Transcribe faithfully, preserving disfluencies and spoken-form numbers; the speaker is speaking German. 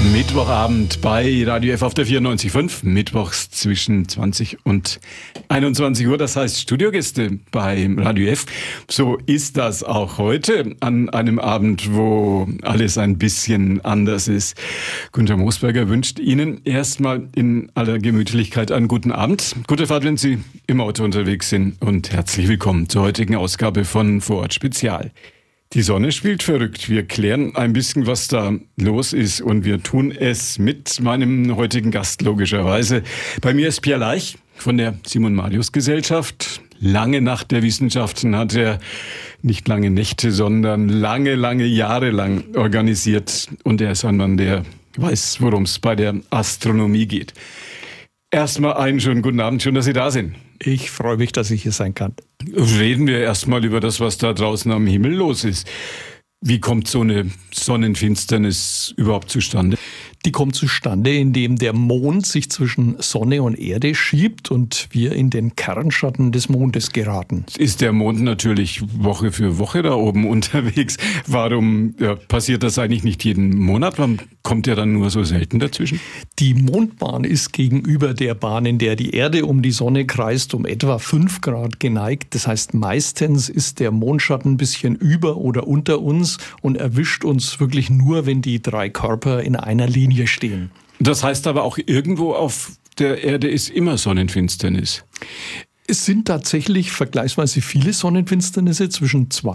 Mittwochabend bei Radio F auf der vierundneunzig Komma fünf, mittwochs zwischen zwanzig und einundzwanzig Uhr, das heißt Studiogäste bei Radio F. So ist das auch heute an einem Abend, wo alles ein bisschen anders ist. Günther Moosberger wünscht Ihnen erstmal in aller Gemütlichkeit einen guten Abend. Gute Fahrt, wenn Sie im Auto unterwegs sind, und herzlich willkommen zur heutigen Ausgabe von Vorort Spezial. Die Sonne spielt verrückt. Wir klären ein bisschen, was da los ist, und wir tun es mit meinem heutigen Gast logischerweise. Bei mir ist Pierre Leich von der Simon-Marius-Gesellschaft. Lange Nacht der Wissenschaften hat er nicht lange Nächte, sondern lange, lange Jahre lang organisiert. Und er ist ein Mann, der weiß, worum es bei der Astronomie geht. Erstmal einen schönen guten Abend. Schön, dass Sie da sind. Ich freue mich, dass ich hier sein kann. Reden wir erstmal über das, was da draußen am Himmel los ist. Wie kommt so eine Sonnenfinsternis überhaupt zustande? Die kommt zustande, indem der Mond sich zwischen Sonne und Erde schiebt und wir in den Kernschatten des Mondes geraten. Ist der Mond natürlich Woche für Woche da oben unterwegs. Warum ja, passiert das eigentlich nicht jeden Monat? Warum kommt der dann nur so selten dazwischen? Die Mondbahn ist gegenüber der Bahn, in der die Erde um die Sonne kreist, um etwa fünf Grad geneigt. Das heißt, meistens ist der Mondschatten ein bisschen über oder unter uns und erwischt uns wirklich nur, wenn die drei Körper in einer Linie stehen. Das heißt aber auch, irgendwo auf der Erde ist immer Sonnenfinsternis. Es sind tatsächlich vergleichsweise viele Sonnenfinsternisse, zwischen zwei